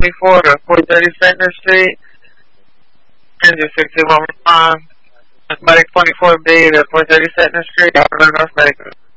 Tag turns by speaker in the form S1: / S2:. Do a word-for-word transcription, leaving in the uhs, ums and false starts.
S1: twenty-four to four thirty-second Street. Engine sixty-one, um, Medic twenty-four B to four thirty-second Street, North Medical.